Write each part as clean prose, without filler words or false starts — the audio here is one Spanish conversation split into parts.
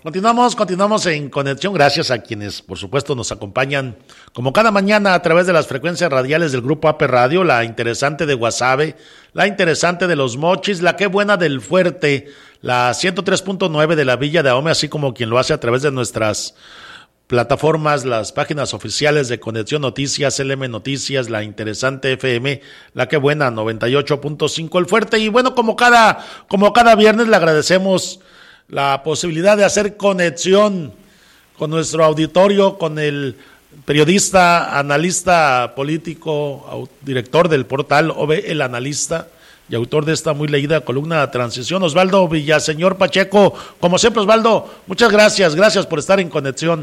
Continuamos en conexión, gracias a quienes por supuesto nos acompañan como cada mañana a través de las frecuencias radiales del Grupo AP Radio, la interesante de Guasave, la interesante de Los Mochis, la que buena del Fuerte, la 103.9 de la Villa de Ahome, así como quien lo hace a través de nuestras plataformas, las páginas oficiales de Conexión Noticias, LM Noticias, la interesante FM, la que buena 98.5 el Fuerte. Y bueno, como cada viernes le agradecemos la posibilidad de hacer conexión con nuestro auditorio, con el periodista, analista político, director del portal OV El Analista y autor de esta muy leída columna de Transición, Osvaldo Villaseñor Pacheco. Como siempre, Osvaldo, muchas gracias por estar en conexión.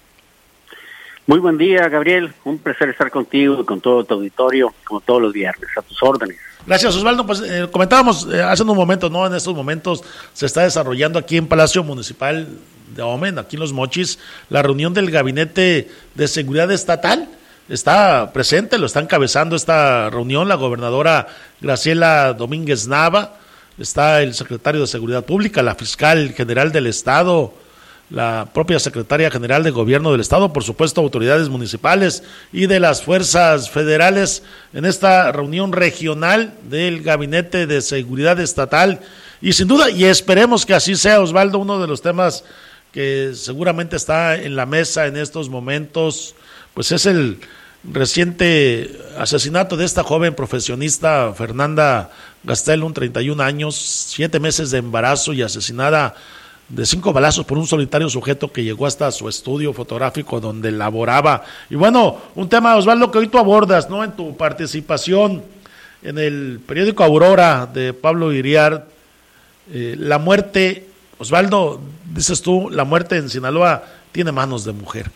Muy buen día, Gabriel, un placer estar contigo y con todo tu auditorio, como todos los viernes, a tus órdenes. Gracias, Osvaldo. Pues comentábamos hace unos momentos, ¿no? En estos momentos se está desarrollando aquí en Palacio Municipal de Ahome, aquí en Los Mochis, la reunión del Gabinete de Seguridad Estatal. Está presente, lo está encabezando esta reunión la gobernadora Graciela Domínguez Nava, está el secretario de Seguridad Pública, la fiscal general del Estado, la propia secretaria general de Gobierno del Estado, por supuesto autoridades municipales y de las fuerzas federales en esta reunión regional del Gabinete de Seguridad Estatal. Y sin duda, y esperemos que así sea, Osvaldo, uno de los temas que seguramente está en la mesa en estos momentos, pues es el reciente asesinato de esta joven profesionista Fernanda Gastelum, 31 años, 7 meses de embarazo y asesinada de 5 balazos por un solitario sujeto que llegó hasta su estudio fotográfico donde laboraba. Y bueno, un tema, Osvaldo, que hoy tú abordas, ¿no? En tu participación en el periódico Aurora de Pablo Iriart, la muerte, Osvaldo, dices tú, la muerte en Sinaloa tiene manos de mujer.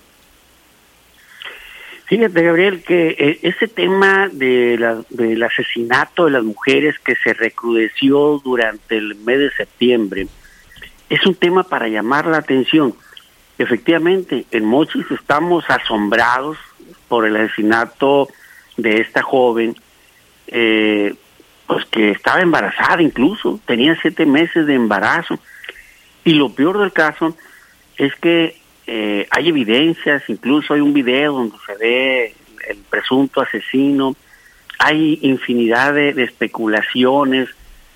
Fíjate, Gabriel, que ese tema del asesinato de las mujeres que se recrudeció durante el mes de septiembre es un tema para llamar la atención. Efectivamente, en Mochis estamos asombrados por el asesinato de esta joven, pues que estaba embarazada incluso, tenía 7 meses de embarazo. Y lo peor del caso es que hay evidencias, incluso hay un video donde se ve el presunto asesino, hay infinidad de especulaciones,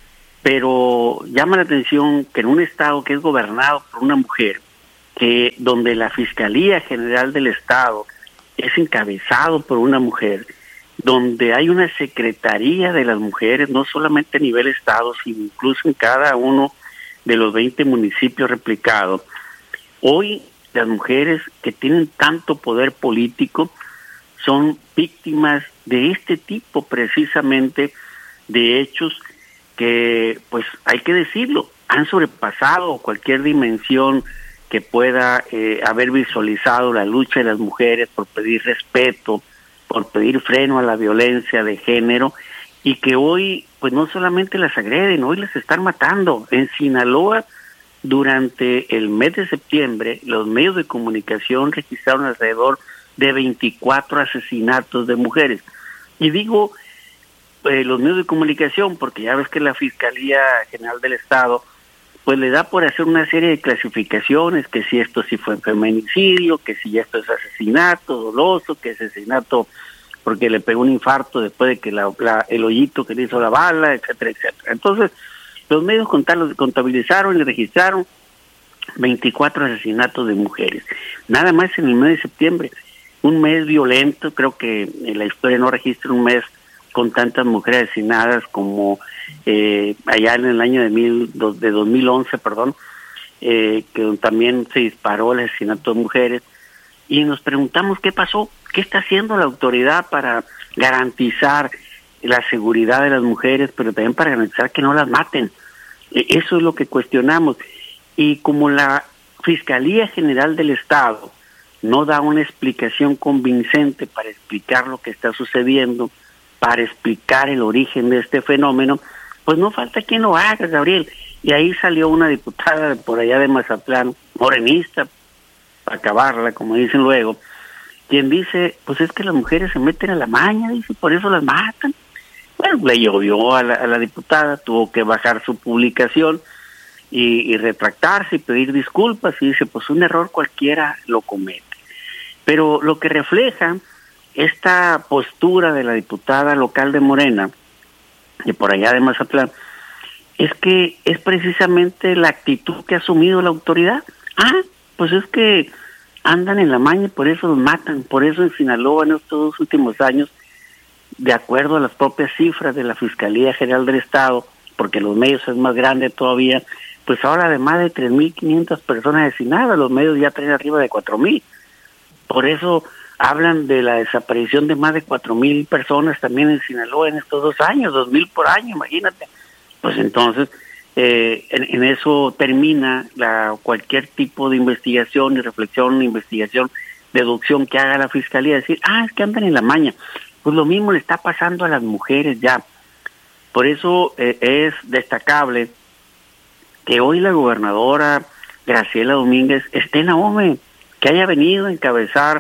pero llama la atención que en un estado que es gobernado por una mujer, que donde la Fiscalía General del Estado es encabezado por una mujer, donde hay una Secretaría de las Mujeres, no solamente a nivel estado, sino incluso en cada uno de los 20 municipios replicados. Hoy las mujeres que tienen tanto poder político son víctimas de este tipo precisamente de hechos que, pues hay que decirlo, han sobrepasado cualquier dimensión que pueda haber visualizado la lucha de las mujeres por pedir respeto, por pedir freno a la violencia de género, y que hoy pues no solamente las agreden, hoy las están matando. En Sinaloa, durante el mes de septiembre, los medios de comunicación registraron alrededor de 24 asesinatos de mujeres. Y digo los medios de comunicación porque ya ves que la Fiscalía General del Estado pues le da por hacer una serie de clasificaciones, que si esto sí fue feminicidio, que si esto es asesinato doloso, que es asesinato porque le pegó un infarto después de que el hoyito que le hizo la bala, etcétera, etcétera. Entonces, los medios contabilizaron y registraron 24 asesinatos de mujeres. Nada más en el mes de septiembre. Un mes violento, creo que en la historia no registra un mes con tantas mujeres asesinadas como allá en el año de 2011, que también se disparó el asesinato de mujeres. Y nos preguntamos qué pasó, qué está haciendo la autoridad para garantizar la seguridad de las mujeres, pero también para garantizar que no las maten. Eso es lo que cuestionamos. Y como la Fiscalía General del Estado no da una explicación convincente para explicar lo que está sucediendo, para explicar el origen de este fenómeno, pues no falta quien lo haga, Gabriel. Y ahí salió una diputada por allá de Mazatlán, morenista, para acabarla, como dicen luego, quien dice, pues es que las mujeres se meten a la maña, dice, por eso las matan. Bueno, le llovió a la diputada, tuvo que bajar su publicación, y retractarse y pedir disculpas, y dice, pues un error cualquiera lo comete. Pero lo que refleja esta postura de la diputada local de Morena, de por allá de Mazatlán, es que es precisamente la actitud que ha asumido la autoridad. Pues es que andan en la maña y por eso los matan. Por eso en Sinaloa en estos 2 últimos años, de acuerdo a las propias cifras de la Fiscalía General del Estado, porque los medios es más grande todavía, pues ahora de más de 3.500 personas asesinadas, los medios ya traen arriba de 4.000. Por eso hablan de la desaparición de más de 4.000 personas también en Sinaloa en estos 2 años, 2.000 por año, imagínate. Pues entonces, en eso termina cualquier tipo de investigación y reflexión, investigación, deducción que haga la Fiscalía, decir, es que andan en la maña. Pues lo mismo le está pasando a las mujeres ya. Por eso es destacable que hoy la gobernadora Graciela Domínguez esté en Ahome, que haya venido a encabezar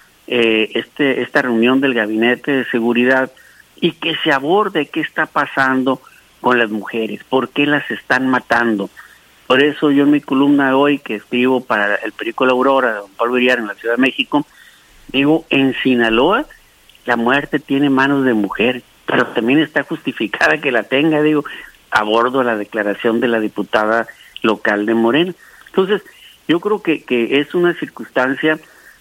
esta reunión del Gabinete de Seguridad y que se aborde qué está pasando con las mujeres, por qué las están matando. Por eso yo en mi columna de hoy, que escribo para el periódico La Aurora, de don Pablo Iriar en la Ciudad de México, digo, en Sinaloa la muerte tiene manos de mujer, pero también está justificada que la tenga, digo, abordo la declaración de la diputada local de Morena. Entonces, yo creo que es una circunstancia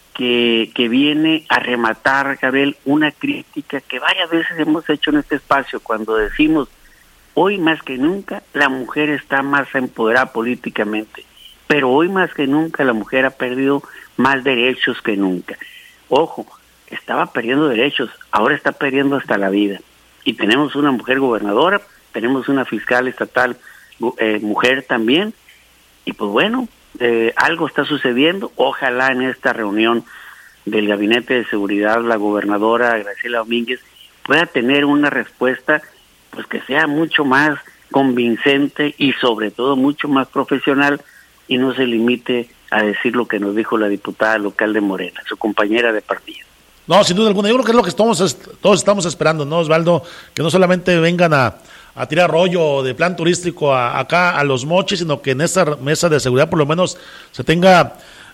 que viene a rematar, Gabriel, una crítica que varias veces hemos hecho en este espacio, cuando decimos, hoy más que nunca la mujer está más empoderada políticamente, pero hoy más que nunca la mujer ha perdido más derechos que nunca. Ojo, estaba perdiendo derechos, ahora está perdiendo hasta la vida. Y tenemos una mujer gobernadora, tenemos una fiscal estatal mujer también, y pues bueno, algo está sucediendo. Ojalá en esta reunión del Gabinete de Seguridad la gobernadora Graciela Domínguez pueda tener una respuesta pues que sea mucho más convincente y sobre todo mucho más profesional, y no se limite a decir lo que nos dijo la diputada local de Morena, su compañera de partido. No, sin duda alguna, yo creo que es lo que todos estamos esperando, ¿no, Osvaldo? Que no solamente vengan a tirar rollo de plan turístico acá a Los Mochis, sino que en esta mesa de seguridad por lo menos se tenga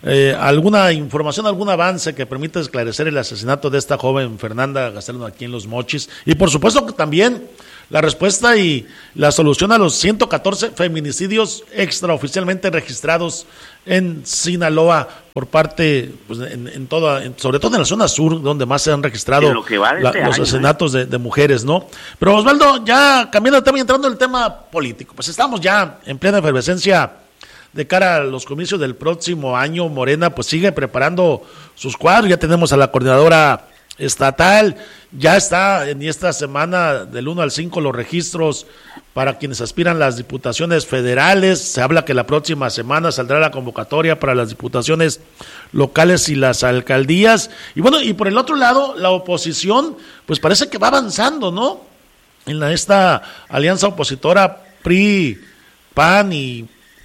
alguna información, algún avance que permita esclarecer el asesinato de esta joven Fernanda Gastelum aquí en Los Mochis, y por supuesto que también la respuesta y la solución a los 114 feminicidios extraoficialmente registrados en Sinaloa por parte, pues, sobre todo en la zona sur, donde más se han registrado los asesinatos de mujeres, ¿no? Pero Osvaldo, ya cambiando de tema y entrando en el tema político, pues estamos ya en plena efervescencia de cara a los comicios del próximo año. Morena pues sigue preparando sus cuadros, ya tenemos a la coordinadora estatal, ya está en esta semana del 1 al 5 los registros para quienes aspiran las diputaciones federales. Se habla que la próxima semana saldrá la convocatoria para las diputaciones locales y las alcaldías. Y bueno, y por el otro lado, la oposición pues parece que va avanzando, ¿no? En esta alianza opositora PRI, PAN y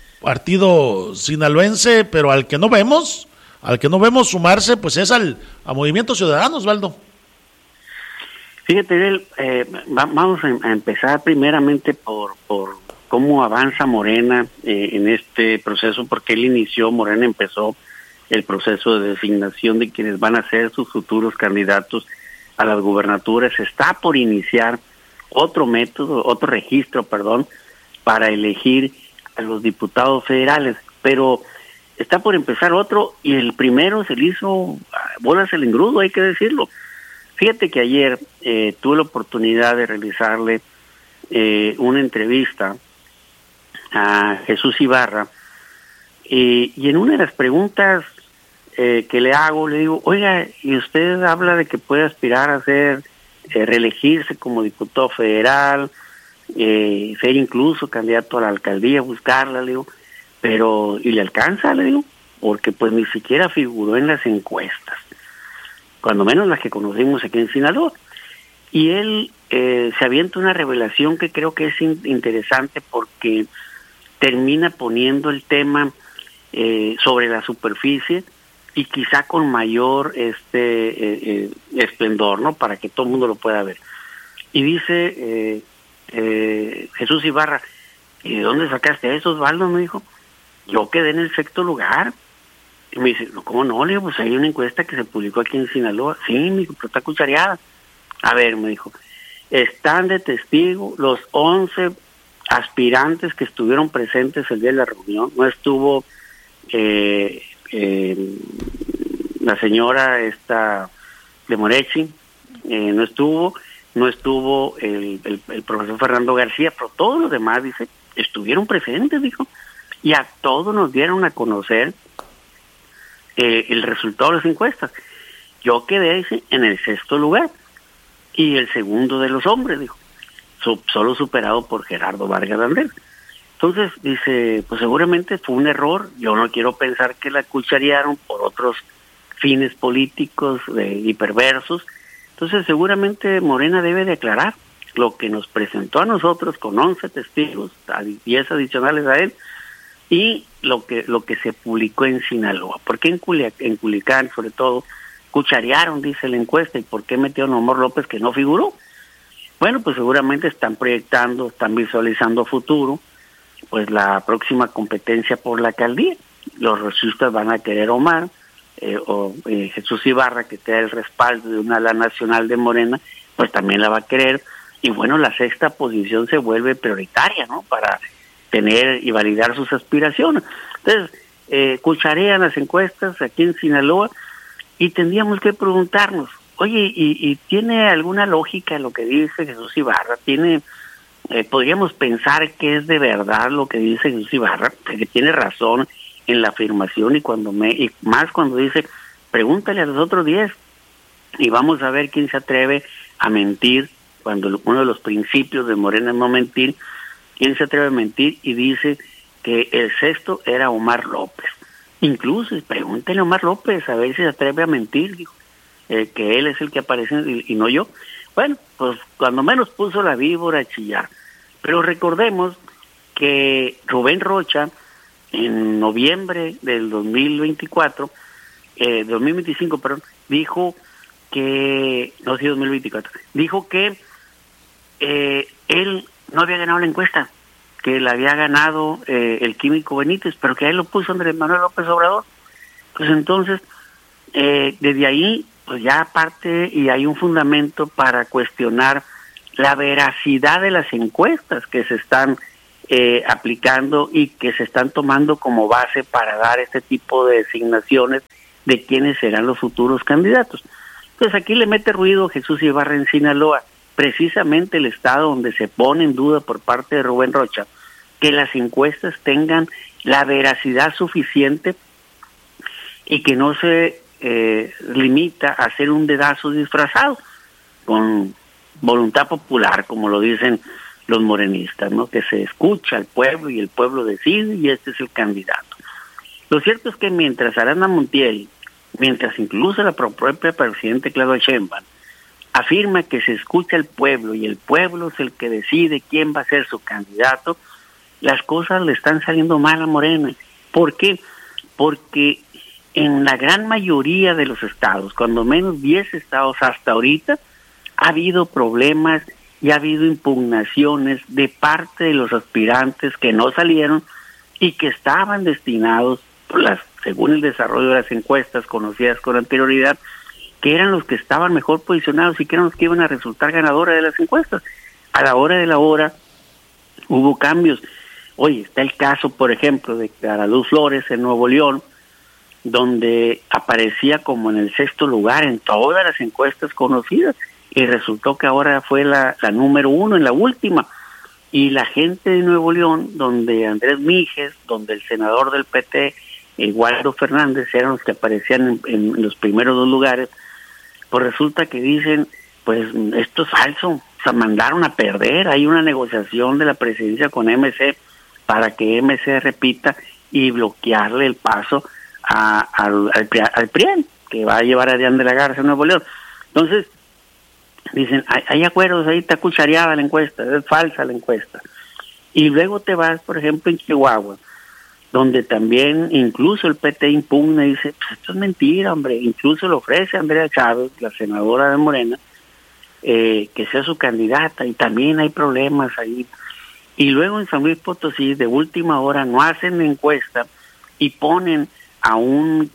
Partido Sinaloense, pero al que no vemos sumarse, pues es a Movimiento Ciudadano, Osvaldo. Fíjate, vamos a empezar primeramente por cómo avanza Morena en este proceso, porque Morena empezó el proceso de designación de quienes van a ser sus futuros candidatos a las gubernaturas. Está por iniciar otro registro, para elegir a los diputados federales, pero está por empezar otro, y el primero se le hizo bolas el engrudo, hay que decirlo. Fíjate que ayer tuve la oportunidad de realizarle una entrevista a Jesús Ibarra, y en una de las preguntas que le hago, le digo, oiga, y usted habla de que puede aspirar a ser, reelegirse como diputado federal, ser incluso candidato a la alcaldía, buscarla, le digo, pero ¿y le alcanza? Le digo, porque pues ni siquiera figuró en las encuestas, cuando menos las que conocimos aquí en Sinaloa. Y él se avienta una revelación que creo que es interesante, porque termina poniendo el tema sobre la superficie y quizá con mayor esplendor, ¿no? Para que todo el mundo lo pueda ver. Y dice Jesús Ibarra, ¿y de dónde sacaste eso, Osvaldo? Me dijo. Yo quedé en el 6º lugar. Y me dice, ¿cómo no? Le digo, pues hay una encuesta que se publicó aquí en Sinaloa. Sí, me dijo, pero está cuchareada. A ver, me dijo, están de testigo los 11 aspirantes que estuvieron presentes el día de la reunión. No estuvo la señora esta de Morechi, no estuvo el profesor Fernando García, pero todos los demás, dice, estuvieron presentes, dijo, y a todos nos dieron a conocer el resultado de las encuestas. Yo quedé, dice, en el 6º lugar y el segundo de los hombres, dijo, solo superado por Gerardo Vargas Landero. Entonces, dice, pues seguramente fue un error. Yo no quiero pensar que la cucharearon por otros fines políticos y perversos. Entonces, seguramente Morena debe de aclarar lo que nos presentó a nosotros con 11 testigos, 10 adicionales a él, y lo que se publicó en Sinaloa. ¿Por qué en Culiacán, sobre todo, cucharearon, dice la encuesta, y por qué metieron a Omar López que no figuró? Bueno, pues seguramente están proyectando, están visualizando futuro, pues la próxima competencia por la alcaldía. Los rosistas van a querer Omar, Jesús Ibarra, que te da el respaldo de una ala nacional de Morena, pues también la va a querer, y bueno, la 6ª posición se vuelve prioritaria, ¿no?, para tener y validar sus aspiraciones. Entonces, cucharean las encuestas aquí en Sinaloa, y tendríamos que preguntarnos, oye, ¿y tiene alguna lógica lo que dice Jesús Ibarra? Podríamos pensar que es de verdad lo que dice Jesús Ibarra, que tiene razón en la afirmación, y más cuando dice, pregúntale a los otros 10 y vamos a ver quién se atreve a mentir, cuando uno de los principios de Morena es no mentir. ¿Quién se atreve a mentir? Y dice que el 6º era Omar López. Incluso pregúntale a Omar López a ver si se atreve a mentir, dijo, que él es el que aparece y no yo. Bueno, pues cuando menos puso la víbora a chillar. Pero recordemos que Rubén Rocha, en noviembre del 2025, dijo que, no, sí, 2024, dijo que él no había ganado la encuesta, que la había ganado el químico Benítez, pero que ahí lo puso Andrés Manuel López Obrador. Pues entonces, desde ahí, pues ya aparte, y hay un fundamento para cuestionar la veracidad de las encuestas que se están aplicando y que se están tomando como base para dar este tipo de designaciones de quiénes serán los futuros candidatos. Entonces aquí le mete ruido Jesús Ibarra en Sinaloa, precisamente el estado donde se pone en duda por parte de Rubén Rocha que las encuestas tengan la veracidad suficiente y que no se limita a hacer un dedazo disfrazado con voluntad popular, como lo dicen los morenistas, ¿no?, que se escucha al pueblo y el pueblo decide y este es el candidato. Lo cierto es que mientras Aranda Montiel, mientras incluso la propia presidente Claudia Sheinbaum afirma que se escucha al pueblo y el pueblo es el que decide quién va a ser su candidato, las cosas le están saliendo mal a Morena. ¿Por qué? Porque en la gran mayoría de los estados, cuando menos 10 estados hasta ahorita, ha habido problemas y ha habido impugnaciones de parte de los aspirantes que no salieron y que estaban destinados, según el desarrollo de las encuestas conocidas con anterioridad, que eran los que estaban mejor posicionados y que eran los que iban a resultar ganadores de las encuestas. A la hora de la hora hubo cambios. Oye, está el caso, por ejemplo, de Caraluz Flores en Nuevo León, donde aparecía como en el 6º lugar en todas las encuestas conocidas, y resultó que ahora fue la número 1 en la última. Y la gente de Nuevo León, donde Andrés Míjez, donde el senador del PT, Waldo Fernández, eran los que aparecían en los primeros 2 lugares, pues resulta que dicen, pues esto es falso, o sea, mandaron a perder. Hay una negociación de la presidencia con MC para que MC repita y bloquearle el paso al PRIAN, que va a llevar a Adrián de la Garza a Nuevo León. Entonces, dicen, hay acuerdos, ahí está cuchareada la encuesta, es falsa la encuesta. Y luego te vas, por ejemplo, en Chihuahua, donde también incluso el PT impugna y dice, pues esto es mentira, hombre. Incluso le ofrece a Andrea Chávez, la senadora de Morena, que sea su candidata, y también hay problemas ahí. Y luego en San Luis Potosí, de última hora, no hacen encuesta y ponen a un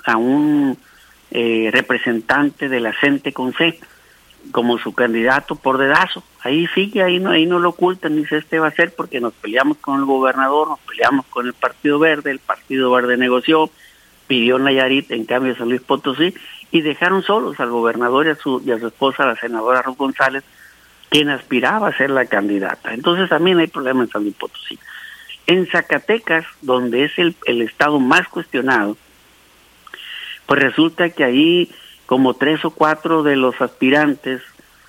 representante de la CENTE con C como su candidato por dedazo. Ahí sigue, ahí no lo ocultan, dice este va a ser porque nos peleamos con el gobernador, nos peleamos con el Partido Verde, el Partido Verde negoció, pidió Nayarit, en cambio San Luis Potosí, y dejaron solos al gobernador y a su esposa, la senadora Ruth González, quien aspiraba a ser la candidata. Entonces también hay problemas en San Luis Potosí. En Zacatecas, donde es el estado más cuestionado, pues resulta que ahí como 3 o 4 de los aspirantes,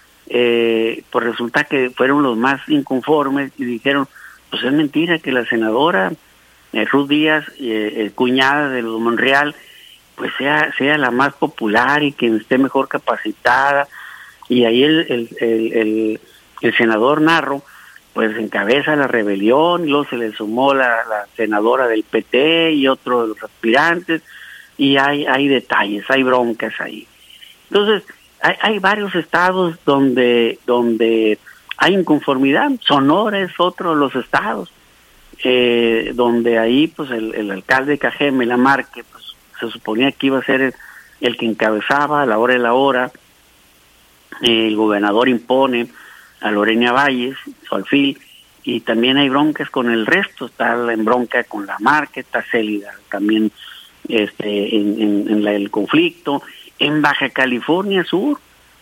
pues resulta que fueron los más inconformes y dijeron, pues es mentira que la senadora Ruth Díaz, cuñada de los Monreal, pues sea la más popular y quien esté mejor capacitada. Y ahí el senador Narro pues encabeza la rebelión, y luego se le sumó la senadora del PT y otro de los aspirantes, y hay detalles, hay broncas ahí. Entonces, hay varios estados donde hay inconformidad. Sonora es otro de los estados, donde ahí pues el alcalde Cajeme Lamarque, pues se suponía que iba a ser el que encabezaba a la hora de la hora. El gobernador impone a Lorena Valles, su alfil, y también hay broncas con el resto, está en bronca con Lamarque, está Célida también en el conflicto. En Baja California Sur,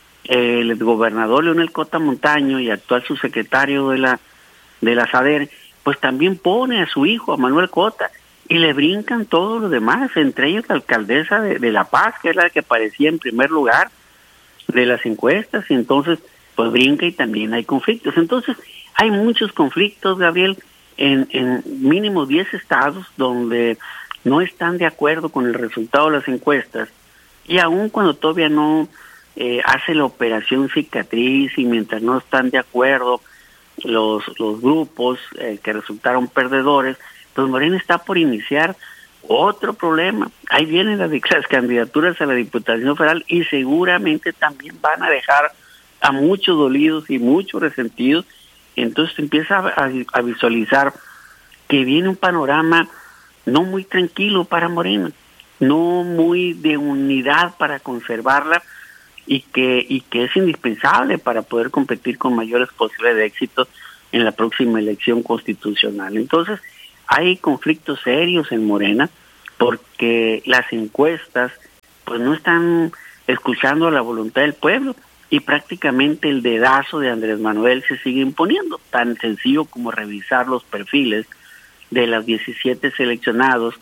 el gobernador Leonel Cota Montaño y actual subsecretario de la SADER, pues también pone a su hijo, a Manuel Cota, y le brincan todos los demás, entre ellos la alcaldesa de La Paz, que es la que aparecía en primer lugar de las encuestas, y entonces pues brinca y también hay conflictos. Entonces hay muchos conflictos, Gabriel, en mínimo 10 estados donde no están de acuerdo con el resultado de las encuestas, y aun cuando todavía no hace la operación cicatriz y mientras no están de acuerdo los grupos que resultaron perdedores, pues Morena está por iniciar otro problema. Ahí vienen las candidaturas a la Diputación Federal y seguramente también van a dejar a muchos dolidos y muchos resentidos. Entonces empieza a visualizar que viene un panorama no muy tranquilo para Morena, no muy de unidad para conservarla, y que es indispensable para poder competir con mayores posibilidades de éxito en la próxima elección constitucional. Entonces hay conflictos serios en Morena porque las encuestas pues no están escuchando la voluntad del pueblo, y prácticamente el dedazo de Andrés Manuel se sigue imponiendo, tan sencillo como revisar los perfiles de los 17 seleccionados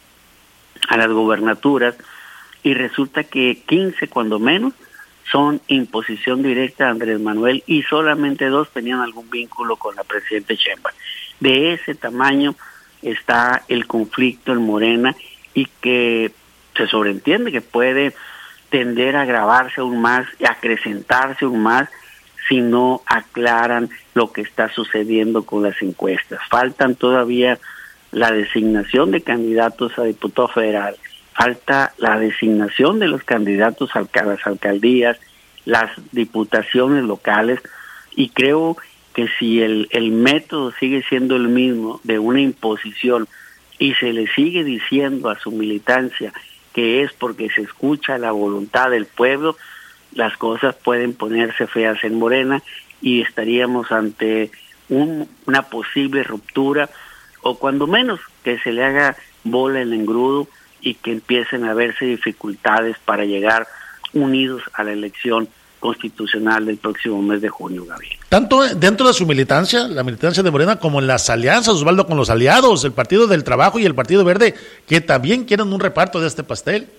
a las gobernaturas, y resulta que 15 cuando menos son imposición directa de Andrés Manuel, y solamente 2 tenían algún vínculo con la presidenta Sheinbaum. De ese tamaño está el conflicto en Morena, y que se sobreentiende que puede tender a agravarse aún más y a acrecentarse aún más si no aclaran lo que está sucediendo con las encuestas. Faltan todavía la designación de candidatos a diputado federal, falta la designación de los candidatos a las alcaldías, las diputaciones locales, y creo que si el método sigue siendo el mismo de una imposición y se le sigue diciendo a su militancia que es porque se escucha la voluntad del pueblo, las cosas pueden ponerse feas en Morena y estaríamos ante una posible ruptura, o cuando menos que se le haga bola en engrudo y que empiecen a verse dificultades para llegar unidos a la elección constitucional del próximo mes de junio, Gabriel. Tanto dentro de su militancia, la militancia de Morena, como en las alianzas, Osvaldo, con los aliados, el Partido del Trabajo y el Partido Verde, que también quieren un reparto de este pastel.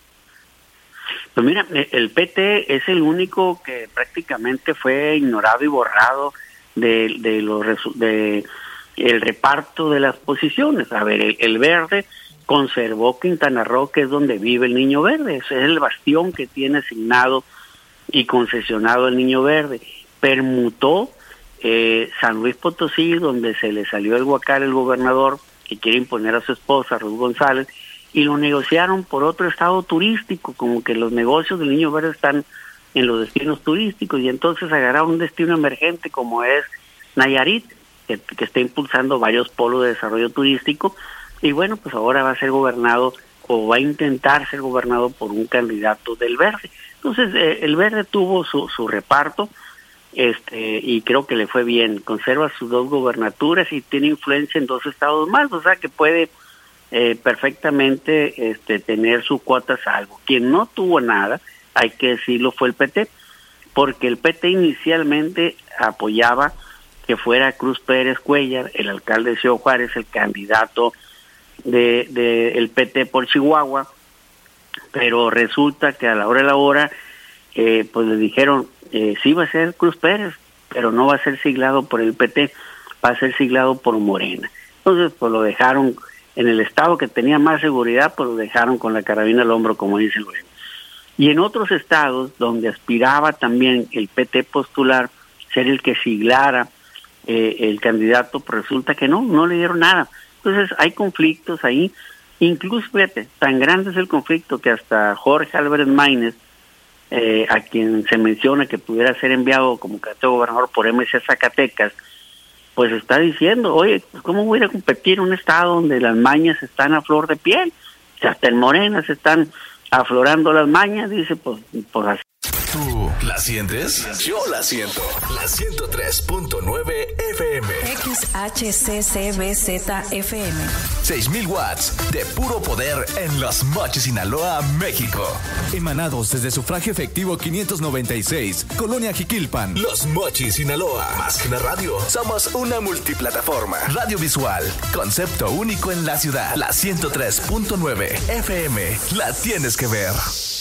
Pues mira, el PT es el único que prácticamente fue ignorado y borrado de el reparto de las posiciones. A ver, el Verde conservó Quintana Roo, que es donde vive el Niño Verde, ese es el bastión que tiene asignado y concesionado el Niño Verde. Permutó San Luis Potosí, donde se le salió el guacal el gobernador, que quiere imponer a su esposa, Ruth González, y lo negociaron por otro estado turístico, como que los negocios del Niño Verde están en los destinos turísticos, y entonces agarraron un destino emergente como es Nayarit, que está impulsando varios polos de desarrollo turístico, y bueno, pues ahora va a ser gobernado o va a intentar ser gobernado por un candidato del Verde. Entonces, el Verde tuvo su reparto, y creo que le fue bien. Conserva sus 2 gobernaturas y tiene influencia en 2 estados más, o sea que puede perfectamente tener su cuota a salvo. Quien no tuvo nada, hay que decirlo, fue el PT, porque el PT inicialmente apoyaba que fuera Cruz Pérez Cuellar, el alcalde de Ciudad Juárez, el candidato de el PT por Chihuahua, pero resulta que a la hora pues le dijeron, sí va a ser Cruz Pérez, pero no va a ser siglado por el PT, va a ser siglado por Morena. Entonces pues lo dejaron en el estado que tenía más seguridad, pues lo dejaron con la carabina al hombro, como dice el güey. Y en otros estados donde aspiraba también el PT postular ser el que siglara el candidato, pues resulta que no le dieron nada. Entonces hay conflictos ahí, incluso, fíjate, tan grande es el conflicto que hasta Jorge Álvarez Maínez, a quien se menciona que pudiera ser enviado como candidato a gobernador por MC Zacatecas, pues está diciendo, oye, ¿cómo voy a ir a competir en un estado donde las mañas están a flor de piel? O sea, hasta en Morena se están aflorando las mañas, dice, pues así. ¿Tú la sientes? Yo la siento. La 103.9 FM. XHCCBZ-FM. 6,000 watts de puro poder en Los Mochis, Sinaloa, México. Emanados desde Sufragio Efectivo 596, Colonia Jiquilpan. Los Mochis, Sinaloa. Más que una radio, somos una multiplataforma. Radio visual, concepto único en la ciudad. La 103.9 FM. La tienes que ver.